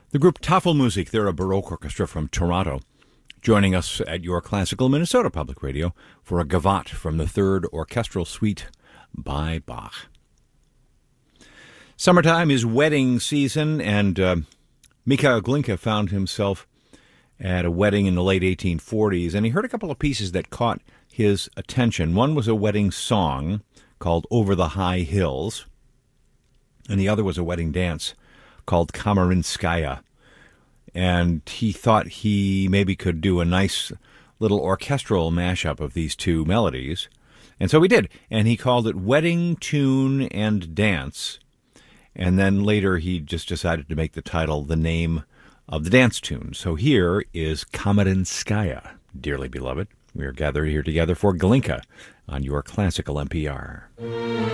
The group Tafelmusik, they're a Baroque orchestra from Toronto, joining us at your Classical Minnesota Public Radio for a gavotte from the Third Orchestral Suite by Bach. Summertime is wedding season, and Mikhail Glinka found himself at a wedding in the late 1840s, and he heard a couple of pieces that caught his attention. One was a wedding song called Over the High Hills, and the other was a wedding dance called Kamarinskaya. And he thought he maybe could do a nice little orchestral mashup of these two melodies. And so he did. And he called it Wedding Tune and Dance. And then later he just decided to make the title the name of the dance tune. So here is Kamarinskaya, dearly beloved. We are gathered here together for Glinka on your Classical NPR.